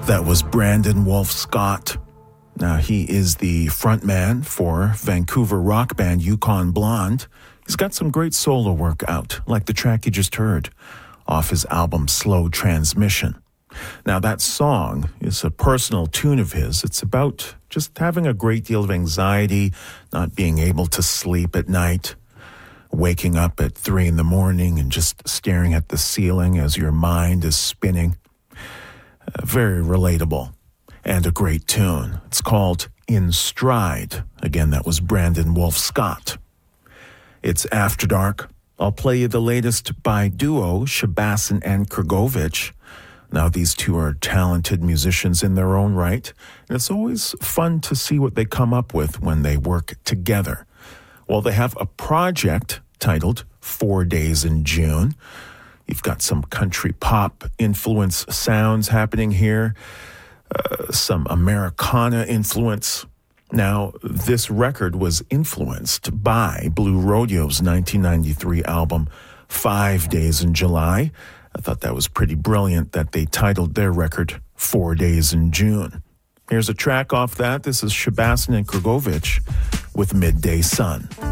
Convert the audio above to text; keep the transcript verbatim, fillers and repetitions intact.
That was Brandon Wolf Scott. Now, he is the frontman for Vancouver rock band Yukon Blonde. He's got some great solo work out, like the track you just heard off his album Slow Transmission. Now, that song is a personal tune of his. It's about just having a great deal of anxiety, not being able to sleep at night, waking up at three in the morning and just staring at the ceiling as your mind is spinning. Uh, very relatable and a great tune. It's called In Stride. Again, that was Brandon Wolf Scott. It's After Dark. I'll play you the latest by duo Shabasin and Kurgovich. Now, these two are talented musicians in their own right, and it's always fun to see what they come up with when they work together. Well, they have a project titled Four Days in June. You've got some country pop influence sounds happening here, uh, some Americana influence. Now, this record was influenced by Blue Rodeo's nineteen ninety-three album, Five Days in July. I thought that was pretty brilliant that they titled their record Four Days in June. Here's a track off that. This is Shabasin and Kurgovich with Midday Sun.